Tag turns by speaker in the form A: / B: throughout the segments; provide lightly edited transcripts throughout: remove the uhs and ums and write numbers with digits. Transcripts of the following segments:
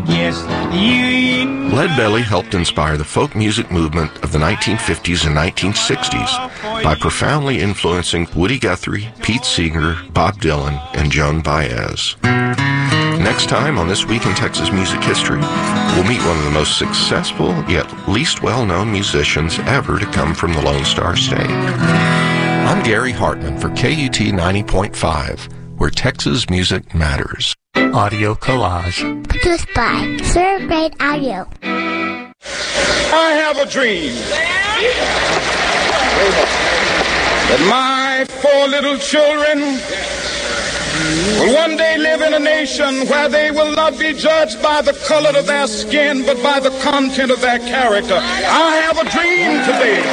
A: Yes,
B: Leadbelly helped inspire the folk music movement of the 1950s and 1960s by profoundly influencing Woody Guthrie, Pete Seeger, Bob Dylan, and Joan Baez. Next time on This Week in Texas Music History, we'll meet one of the most successful yet least well-known musicians ever to come from the Lone Star State. I'm Gary Hartman for KUT 90.5, where Texas music matters.
C: Audio collage.
D: Produced by Third Grade Audio.
E: I have a dream that my 4 little children will one day live in a nation where they will not be judged by the color of their skin, but by the content of their character. I have a dream today.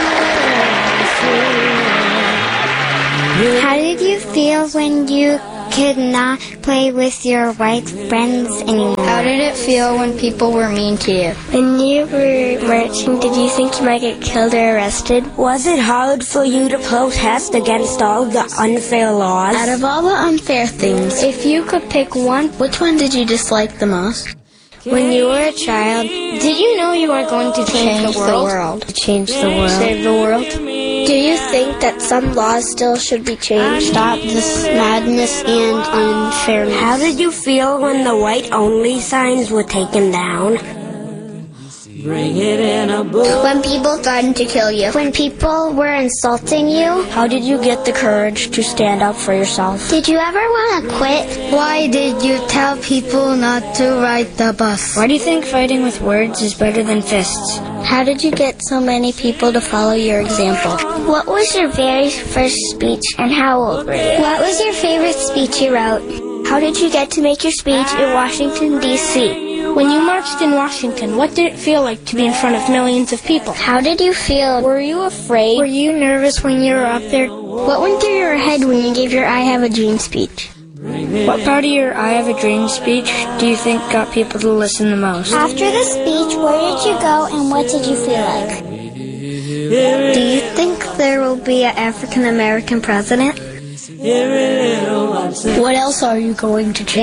D: How did you feel when you could not play with your white friends anymore?
F: How did it feel when people were mean to you?
G: When you were marching, did you think you might get killed or arrested?
H: Was it hard for you to protest against all the unfair laws?
F: Out of all the unfair things, if you could pick one, which one did you dislike the most?
G: When you were a child, did you know you were going to change the world?
F: Change the world.
G: Save the world? Do you think that some laws still should be changed?
F: Stop this madness and unfairness.
H: How did you feel when the white-only signs were taken down?
I: Bring it in a book.
D: When people threatened to kill you. When people were insulting you.
G: How did you get the courage to stand up for yourself?
D: Did you ever want to quit?
F: Why did you tell people not to ride the bus?
G: Why do you think fighting with words is better than fists? How did you get so many people to follow your example?
D: What was your very first speech and how old were you? What was your favorite speech you wrote?
G: How did you get to make your speech in Washington, D.C.?
J: When you marched in Washington, what did it feel like to be in front of millions of people?
D: How did you feel?
J: Were you afraid?
G: Were you nervous when you were up there?
J: What went through your head when you gave your I Have a Dream speech?
G: What part of your I Have a Dream speech do you think got people to listen the most?
D: After the speech, where did you go and what did you feel like?
F: Do you think there will be an African American president?
J: What else are you going to change?